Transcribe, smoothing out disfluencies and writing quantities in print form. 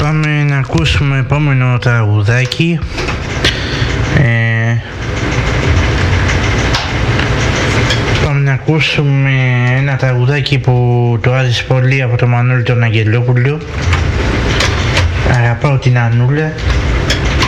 Πάμε να ακούσουμε επόμενο τραγουδάκι. Πάμε να ακούσουμε ένα τραγουδάκι που το άρεσε πολύ από τον Μανώλη τον Αγγελόπουλο. Αγαπάω την Ανούλα.